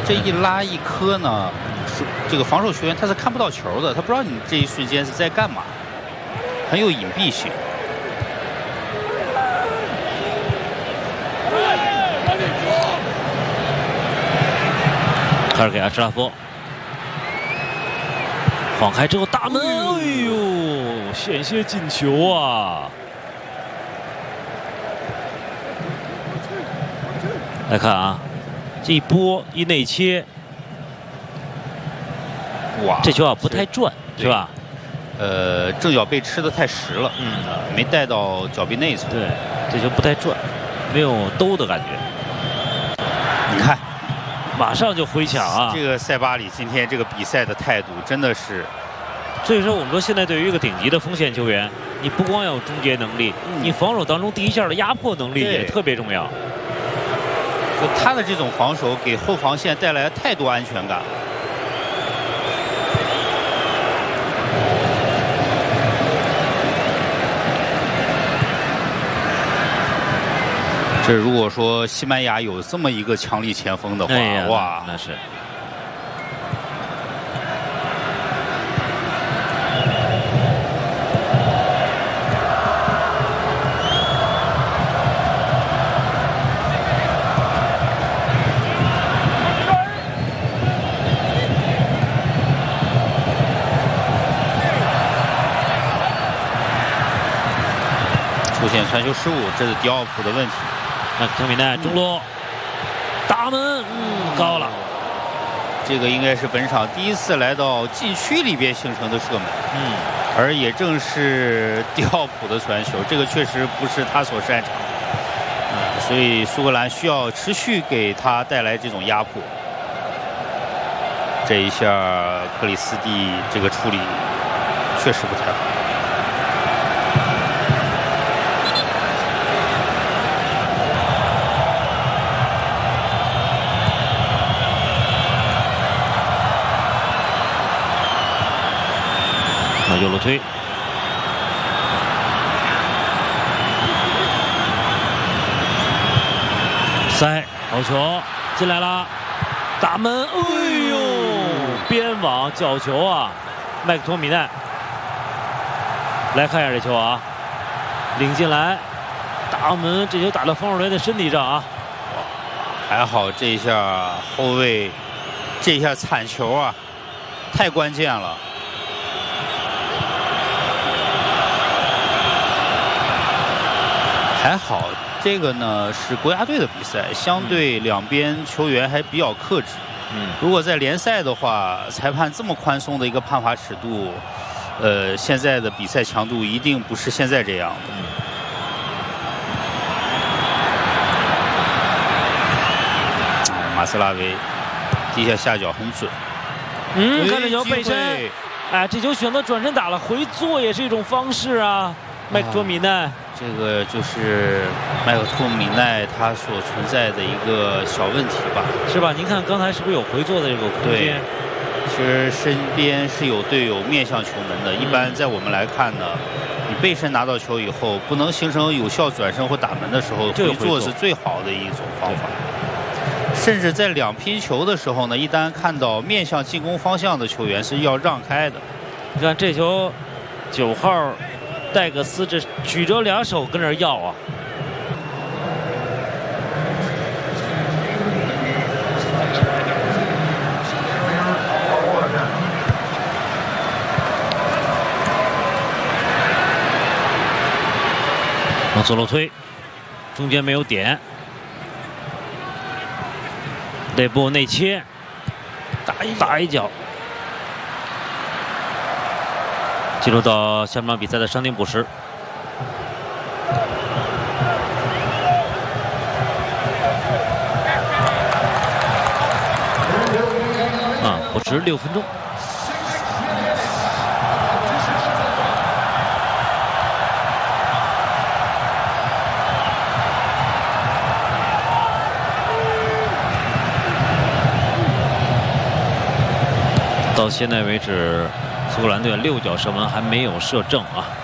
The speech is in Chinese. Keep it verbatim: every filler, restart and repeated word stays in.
这一拉一磕呢，是这个防守球员他是看不到球的，他不知道你这一瞬间是在干嘛，很有隐蔽性。 开始给阿什拉夫晃开之后大门，哎呦，险些进球啊！来看啊，这一波一内切， 哇， 这球啊不太转，是吧？ 呃，正脚背吃的太实了，嗯，呃、没带到脚臂内侧。 对，这球不太转，没有兜的感觉。 你看。 马上就回抢啊！ 这个塞巴里今天这个比赛的态度真的是， 所以说我们说现在对于一个顶级的锋线球员，你不光要有终结能力，嗯、你防守当中第一下的压迫能力也特别重要。 就他的这种防守给后防线带来太多安全感了。这如果说西班牙有这么一个强力前锋的话， 哎、 哇， 那是。 出现传球失误，这是迪奥普的问题。 那特米奈中路打门，嗯，高了。 这个应该是本场第一次来到禁区里边形成的射门， 嗯， 而也正是迪奥普的传球，这个确实不是他所擅长的，呃，所以苏格兰需要持续给他带来这种压迫。这一下克里斯蒂这个处理确实不太好。 右路推，塞好球进来了，打门，哎呦，边网角球啊！麦克托米奈，来看一下这球啊，领进来，打门，这球打到防守员的身体上啊！ 还好这一下后卫，这一下铲球啊，太关键了。 还好，这个呢是国家队的比赛，相对两边球员还比较克制。嗯，如果在联赛的话，裁判这么宽松的一个判罚尺度，呃，现在的比赛强度一定不是现在这样的。嗯、马斯拉维第一下下脚很准。 嗯，看这球背身，哎，这球选择转身打了，回做也是一种方式啊。麦克托米奈。 这个就是麦克托米奈他所存在的一个小问题吧， 是吧？您看刚才是不是有回做的这个空间？ 其实身边是有队友面向球门的。嗯、一般在我们来看呢，你背身拿到球以后，不能形成有效转身或打门的时候，回做是最好的一种方法。甚至在两拼球的时候呢，一旦看到面向进攻方向的球员是要让开的。 你看这球，九号。 戴格斯这举着两手跟这儿要啊！往左路推，中间没有点，内部内切，打一打一脚。 进入到下半场比赛的伤停补时，啊，补时六分钟。到现在为止。 苏格兰队六脚射门还没有射正啊！